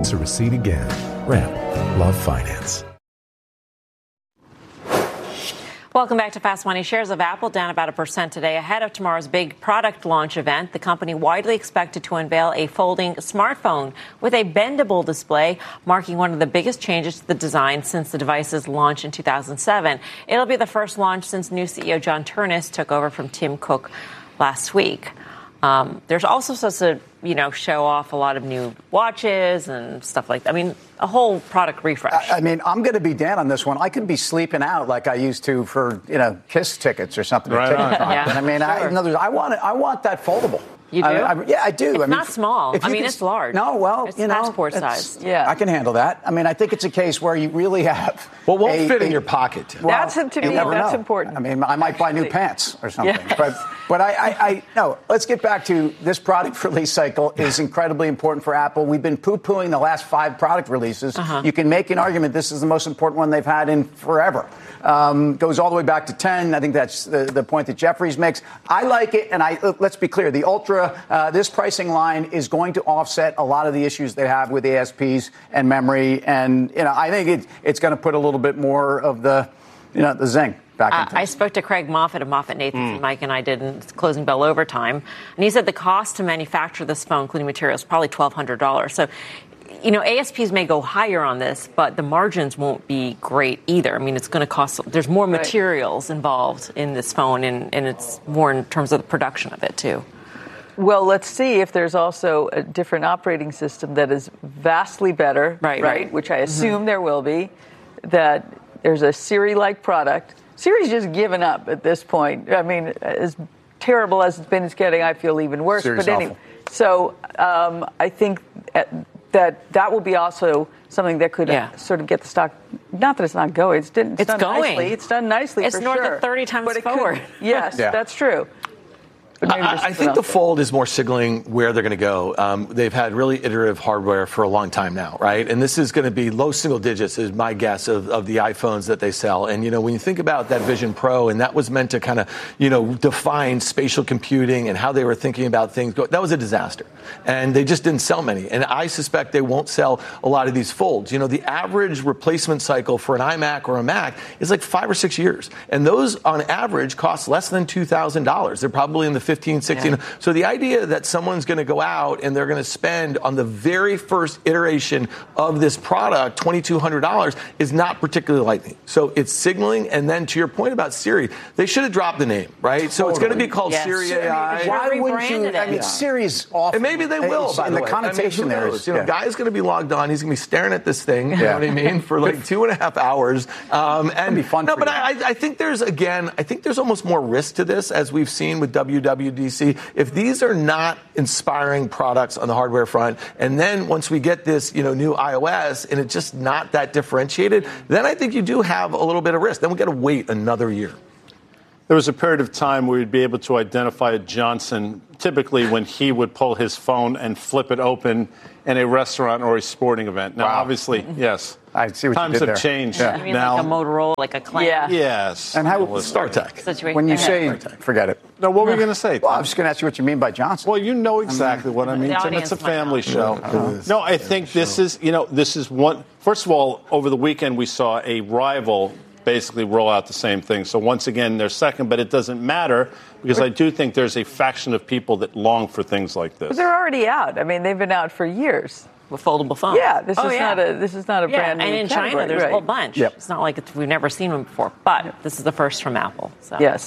to recede again. Ramp. Love Finance. Welcome back to Fast Money. Shares of Apple down about 1% today ahead of tomorrow's big product launch event. The company widely expected to unveil a folding smartphone with a bendable display, marking one of the biggest changes to the design since the device's launch in 2007. It'll be the first launch since new CEO John Ternus took over from Tim Cook last week. There's also supposed to, show off a lot of new watches and stuff like that. I mean, a whole product refresh. I'm going to be Dan on this one. I could be sleeping out like I used to for, KISS tickets or something. Right on. Yeah, in other words, I want that foldable. You do? Yeah, I do. It's not small. It's large. No, well, it's passport size. Yeah, I can handle that. I think it's a case where you really have. Well, won't fit in your pocket. Well, that's important. I might buy new pants or something. Yeah. But I no. Let's get back to this product release cycle is incredibly important for Apple. We've been poo-pooing the last 5 product releases. You can make an argument this is the most important one they've had in forever. Goes all the way back to 10. I think that's the point that Jeffries makes. I like it, and let's be clear. The Ultra, this pricing line is going to offset a lot of the issues they have with ASPs and memory, and I think it's going to put a little bit more of the zing back into I spoke to Craig Moffett of MoffettNathanson. Mike and I did in Closing Bell Overtime, and he said the cost to manufacture this phone, including materials, is probably $1,200. So. ASPs may go higher on this, but the margins won't be great either. It's going to cost. There's more materials involved in this phone, and it's more in terms of the production of it, too. Well, let's see if there's also a different operating system that is vastly better, right? Which I assume there will be, that there's a Siri-like product. Siri's just given up at this point. As terrible as it's getting, I feel even worse. Siri's but anyway, so I think that will be also something that could sort of get the stock. Not that it's not going. It's done going. Nicely. It's done nicely. It's for north sure. of 30 times forward. Yes, that's true. I think the Fold is more signaling where they're going to go. They've had really iterative hardware for a long time now, right? And this is going to be low single digits, is my guess, of the iPhones that they sell. And, when you think about that Vision Pro, and that was meant to kind of, define spatial computing and how they were thinking about things, that was a disaster. And they just didn't sell many. And I suspect they won't sell a lot of these Folds. The average replacement cycle for an iMac or a Mac is like 5 or 6 years. And those, on average, cost less than $2,000. They're probably in the 15, 16. Yeah. So the idea that someone's going to go out and they're going to spend on the very first iteration of this product $2,200 is not particularly likely. So it's signaling. And then to your point about Siri, they should have dropped the name, right? So it's going to be called Siri AI. Why wouldn't you? Siri's off. And maybe they will, by the way. The connotation there is. Guy's going to be logged on. He's going to be staring at this thing, you know what I mean, for like 2.5 hours. It'd be fun. No, but I think there's almost more risk to this, as we've seen with WWDC. If these are not inspiring products on the hardware front, and then once we get this, new iOS, and it's just not that differentiated, then I think you do have a little bit of risk. Then we got to wait another year. There was a period of time where you'd be able to identify a Johnson, typically when he would pull his phone and flip it open in a restaurant or a sporting event. Now, obviously, yes. I see what times you did have there. changed. You mean now, like a Motorola, like a clamp? Yeah. Yes. And how StarTech situation. When you say, forget it. No, what were we going to say? Well, I'm just going to ask you what you mean by Johnson. Well, you know exactly what I mean, Tim. It's a family show. No, I think this is one. First of all, over the weekend we saw a rival basically roll out the same thing. So once again, they're second, but it doesn't matter because I do think there's a faction of people that long for things like this. But they're already out. They've been out for years. With foldable phones. Yeah, this is not a brand new and in category. China, there's a whole bunch. Yep. It's not like we've never seen them before, but this is the first from Apple. So. Yes.